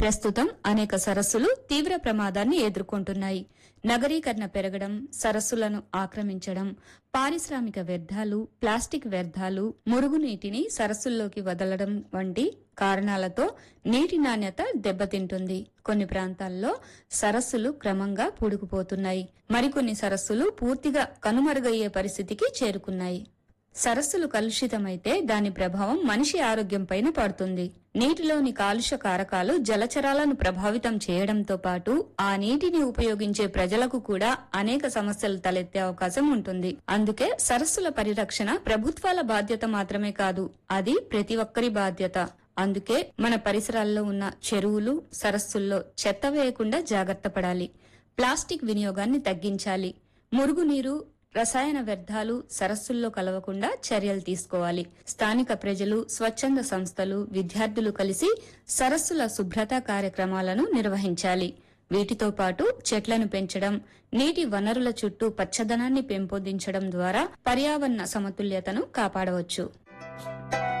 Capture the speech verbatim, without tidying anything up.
ప్రస్తుతం అనేక సరస్సులు తీవ్ర ప్రమాదాన్ని ఎదుర్కొంటున్నాయి. నగరీకరణ పెరగడం, సరస్సులను ఆక్రమించడం, పారిశ్రామిక వ్యర్థాలు, ప్లాస్టిక్ వ్యర్థాలు, మురుగునీటిని సరస్సుల్లోకి వదలడం వంటి కారణాలతో నీటి నాణ్యత దెబ్బతింటుంది. కొన్ని ప్రాంతాల్లో సరస్సులు క్రమంగా పూడుకుపోతున్నాయి. మరికొన్ని సరస్సులు పూర్తిగా కనుమరుగయ్యే పరిస్థితికి చేరుకున్నాయి. సరస్సులు కలుషితమైతే దాని ప్రభావం మనిషి ఆరోగ్యంపైన పడుతుంది. నీటిలోని కాలుష్య కారకాలు జలచరాలను ప్రభావితం చేయడంతో పాటు ఆ నీటిని ఉపయోగించే ప్రజలకు కూడా అనేక సమస్యలు తలెత్తే అవకాశం ఉంటుంది. అందుకే సరస్సుల పరిరక్షణ ప్రభుత్వాల బాధ్యత మాత్రమే కాదు, అది ప్రతి ఒక్కరి బాధ్యత. అందుకే మన పరిసరాల్లో ఉన్న చెరువులు, సరస్సుల్లో చెత్త వేయకుండా జాగ్రత్త పడాలి. ప్లాస్టిక్ వినియోగాన్ని తగ్గించాలి. మురుగునీరు, రసాయన వ్యర్థాలు సరస్సుల్లో కలవకుండా చర్యలు తీసుకోవాలి. స్థానిక ప్రజలు, స్వచ్ఛంద సంస్థలు, విద్యార్థులు కలిసి సరస్సుల శుభ్రతా కార్యక్రమాలను నిర్వహించాలి. వీటితో పాటు చెట్లను పెంచడం, నీటి వనరుల చుట్టూ పచ్చదనాన్ని పెంపొందించడం ద్వారా పర్యావరణ సమతుల్యతను కాపాడవచ్చు.